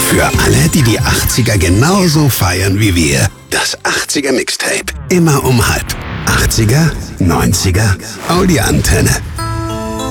Für alle, die die 80er genauso feiern wie wir. Das 80er Mixtape. Immer um halb. 80er, 90er, Audi Antenne.